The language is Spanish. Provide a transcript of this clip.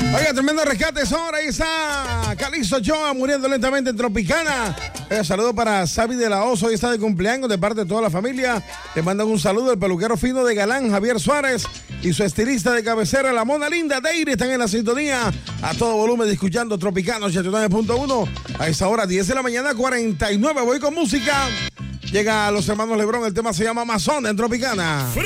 Oiga, tremendo rescate. Ahora ahí está Calixto Joa muriendo lentamente en Tropicana. Saludo para Sabi de la Oso, hoy está de cumpleaños de parte de toda la familia. Le mandan un saludo el peluquero fino de Galán, Javier Suárez, y su estilista de cabecera, la Mona Linda Deire, están en la sintonía a todo volumen escuchando Tropicana 89.1. A esta hora, 10 de la mañana, 49. Voy con música. Llega a los hermanos Lebrón, el tema se llama Amazon en Tropicana.